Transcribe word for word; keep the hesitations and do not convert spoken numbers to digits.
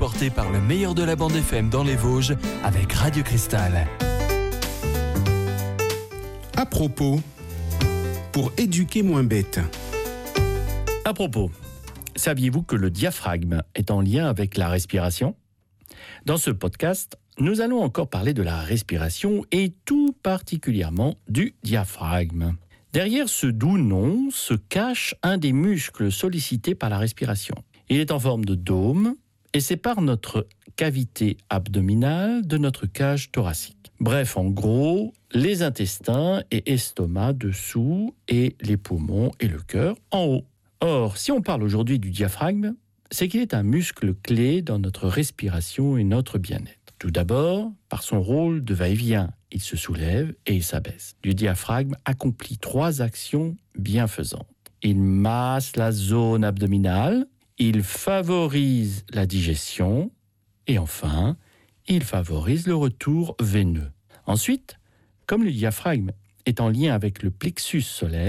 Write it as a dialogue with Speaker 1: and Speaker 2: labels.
Speaker 1: porté par le meilleur de la bande F M dans les Vosges avec Radio Cristal.
Speaker 2: À propos, pour éduquer moins bête.
Speaker 3: À propos, saviez-vous que le diaphragme est en lien avec la respiration ? Dans ce podcast, nous allons encore parler de la respiration et tout particulièrement du diaphragme. Derrière ce doux nom se cache un des muscles sollicités par la respiration. Il est en forme de dôme et sépare notre cavité abdominale de notre cage thoracique. Bref, en gros, les intestins et estomac dessous et les poumons et le cœur en haut. Or, si on parle aujourd'hui du diaphragme, c'est qu'il est un muscle clé dans notre respiration et notre bien-être. Tout d'abord, par son rôle de va-et-vient, il se soulève et il s'abaisse. Le diaphragme accomplit trois actions bienfaisantes. Il masse la zone abdominale, il favorise la digestion et enfin, il favorise le retour veineux. Ensuite, comme le diaphragme est en lien avec le plexus solaire,